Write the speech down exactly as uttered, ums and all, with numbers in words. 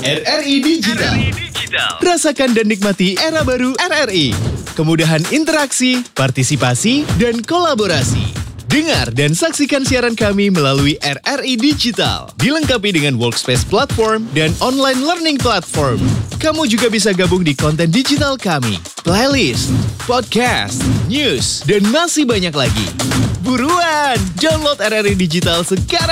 R R I Digital. Rasakan dan nikmati era baru R R I. Kemudahan interaksi, partisipasi, dan kolaborasi. Dengar dan saksikan siaran kami melalui R R I Digital. Dilengkapi dengan workspace platform dan online learning platform. Kamu juga bisa gabung di konten digital kami, playlist, podcast, news, dan masih banyak lagi. Buruan, download R R I Digital sekarang.